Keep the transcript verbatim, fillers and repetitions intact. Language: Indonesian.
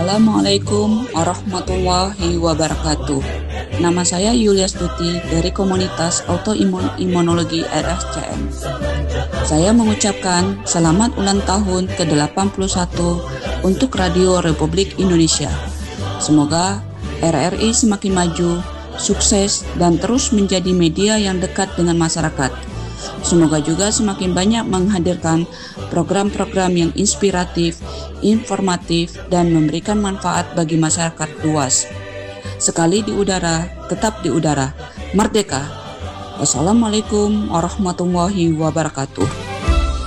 Assalamualaikum warahmatullahi wabarakatuh. Nama saya Yulia Stuti dari komunitas autoimunologi R S C M. Saya mengucapkan selamat ulang tahun ke delapan puluh satu untuk Radio Republik Indonesia. Semoga R R I semakin maju, sukses, dan terus menjadi media yang dekat dengan masyarakat. Semoga juga semakin banyak menghadirkan program-program yang inspiratif, informatif, dan memberikan manfaat bagi masyarakat luas. Sekali di udara, tetap di udara. Merdeka! Wassalamualaikum warahmatullahi wabarakatuh.